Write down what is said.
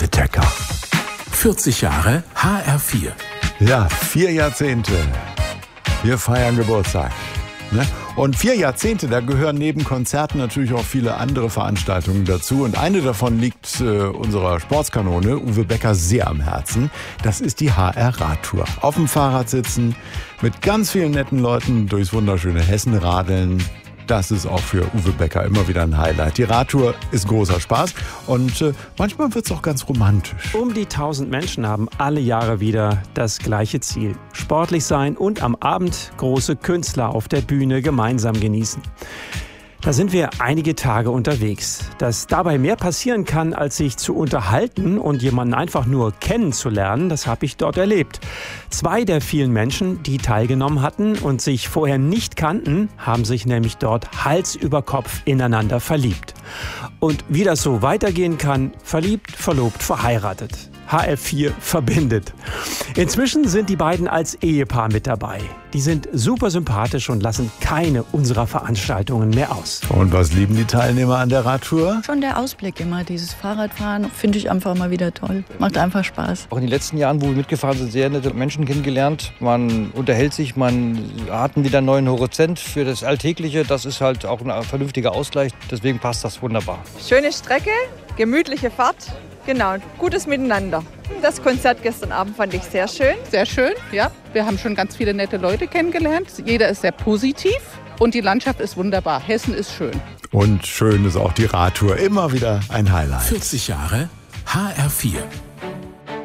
Whittaker. 40 Jahre HR4. Ja, 4 Jahrzehnte. Wir feiern Geburtstag. Ne? Und 4 Jahrzehnte, da gehören neben Konzerten natürlich auch viele andere Veranstaltungen dazu. Und eine davon liegt unserer Sportskanone Uwe Becker sehr am Herzen. Das ist die HR-Radtour. Auf dem Fahrrad sitzen, mit ganz vielen netten Leuten durchs wunderschöne Hessen radeln. Das ist auch für Uwe Becker immer wieder ein Highlight. Die Radtour ist großer Spaß und manchmal wird es auch ganz romantisch. Um die 1000 Menschen haben alle Jahre wieder das gleiche Ziel. Sportlich sein und am Abend große Künstler auf der Bühne gemeinsam genießen. Da sind wir einige Tage unterwegs. Dass dabei mehr passieren kann, als sich zu unterhalten und jemanden einfach nur kennenzulernen, das habe ich dort erlebt. 2 der vielen Menschen, die teilgenommen hatten und sich vorher nicht kannten, haben sich nämlich dort Hals über Kopf ineinander verliebt. Und wie das so weitergehen kann, verliebt, verlobt, verheiratet. HR4 verbindet. Inzwischen sind die beiden als Ehepaar mit dabei. Die sind super sympathisch und lassen keine unserer Veranstaltungen mehr aus. Und was lieben die Teilnehmer an der Radtour? Schon der Ausblick immer, dieses Fahrradfahren, finde ich einfach mal wieder toll. Macht einfach Spaß. Auch in den letzten Jahren, wo wir mitgefahren sind, sehr nette Menschen kennengelernt. Man unterhält sich, man hat wieder einen neuen Horizont für das Alltägliche. Das ist halt auch ein vernünftiger Ausgleich. Deswegen passt das wunderbar. Schöne Strecke, gemütliche Fahrt. Genau, gutes Miteinander. Das Konzert gestern Abend fand ich sehr schön. Sehr schön, ja. Wir haben schon ganz viele nette Leute kennengelernt. Jeder ist sehr positiv und die Landschaft ist wunderbar. Hessen ist schön. Und schön ist auch die Radtour. Immer wieder ein Highlight. 40 Jahre HR4.